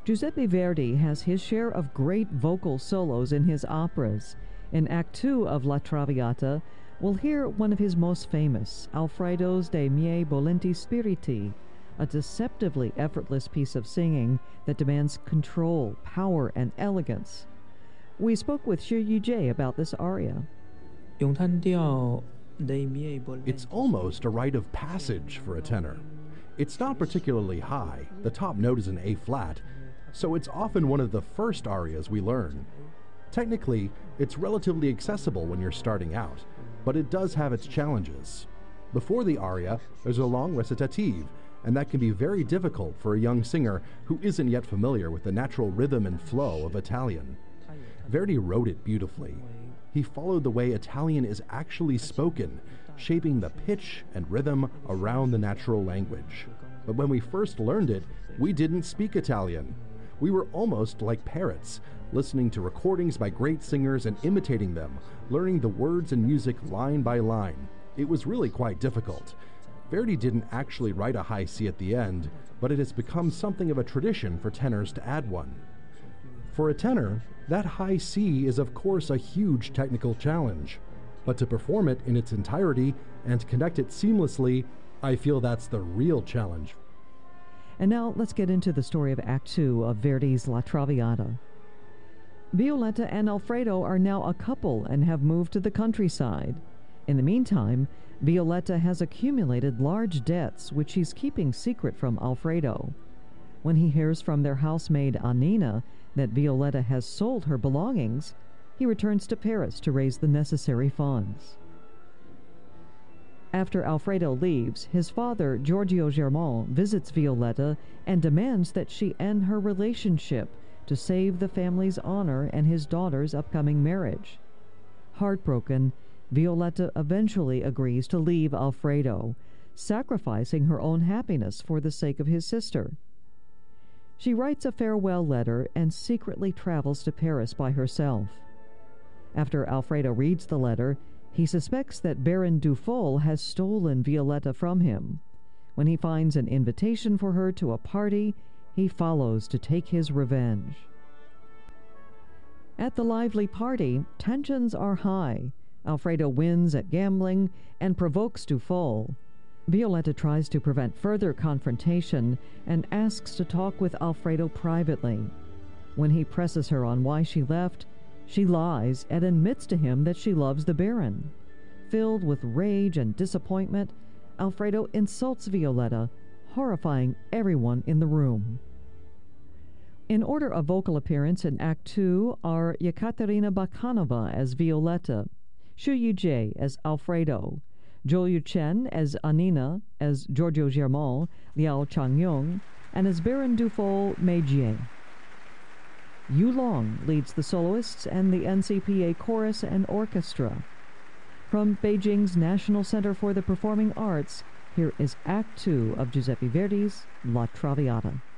Giuseppe Verdi has his share of great vocal solos in his operas. In Act Two of La Traviata, we'll hear one of his most famous, Alfredo's De Miei Volenti Spiriti, a deceptively effortless piece of singing that demands control, power, and elegance. We spoke with Xu Yujie about this aria. It's almost a rite of passage for a tenor. It's not particularly high, the top note is an A flat, so it's often one of the first arias we learn. Technically, it's relatively accessible when you're starting out, but it does have its challenges. Before the aria, there's a long recitative, and that can be very difficult for a young singer who isn't yet familiar with the natural rhythm and flow of Italian. Verdi wrote it beautifully. He followed the way Italian is actually spoken, shaping the pitch and rhythm around the natural language. But when we first learned it, we didn't speak Italian. We were almost like parrots, listening to recordings by great singers and imitating them, learning the words and music line by line. It was really quite difficult. Verdi didn't actually write a high C at the end, but it has become something of a tradition for tenors to add one. For a tenor, that high C is of course a huge technical challenge, but to perform it in its entirety and connect it seamlessly, I feel that's the real challenge. And now let's get into the story of Act Two of Verdi's La Traviata. Violetta and Alfredo are now a couple and have moved to the countryside. In the meantime, Violetta has accumulated large debts which she's keeping secret from Alfredo. When he hears from their housemaid Annina that Violetta has sold her belongings, he returns to Paris to raise the necessary funds. After Alfredo leaves, his father, Giorgio Germont, visits Violetta and demands that she end her relationship to save the family's honor and his daughter's upcoming marriage. Heartbroken, Violetta eventually agrees to leave Alfredo, sacrificing her own happiness for the sake of his sister. She writes a farewell letter and secretly travels to Paris by herself. After Alfredo reads the letter, he suspects that Baron Dufault has stolen Violetta from him. When he finds an invitation for her to a party, he follows to take his revenge. At the lively party, tensions are high. Alfredo wins at gambling and provokes Dufault. Violetta tries to prevent further confrontation and asks to talk with Alfredo privately. When he presses her on why she left, she lies and admits to him that she loves the Baron. Filled with rage and disappointment, Alfredo insults Violetta, horrifying everyone in the room. In order of vocal appearance in Act Two are Yekaterina Bakhanova as Violetta, Xu Yujie as Alfredo, Zhou Yuchen as Annina, as Giorgio Germont, Liao Changyong, and as Baron Dufault Mei Jie. Yu Long leads the soloists and the NCPA chorus and orchestra. From Beijing's National Center for the Performing Arts, here is Act Two of Giuseppe Verdi's La Traviata.